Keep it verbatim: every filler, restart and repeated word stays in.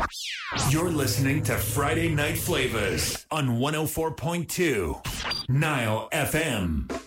You're listening to Friday Night Flavors on one oh four point two Nile F M.